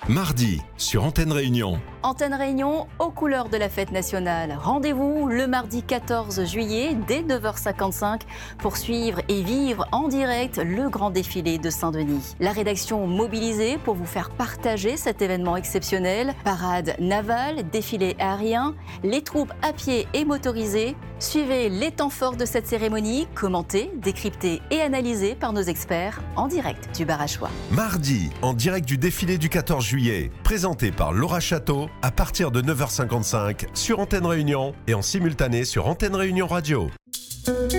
Mardi, sur Antenne Réunion. Antenne Réunion, aux couleurs de la fête nationale. Rendez-vous le mardi 14 juillet dès 9h55 pour suivre et vivre en direct le grand défilé de Saint-Denis. La rédaction mobilisée pour vous faire partager cet événement exceptionnel. Parade navale, défilé aérien, les troupes à pied et motorisées. Suivez les temps forts de cette cérémonie, commentés, décryptés et analysés par nos experts en direct du bar à choix. Mardi, en direct du défilé du 14 juillet, présenté par Laura Château à partir de 9h55 sur Antenne Réunion et en simultané sur Antenne Réunion Radio.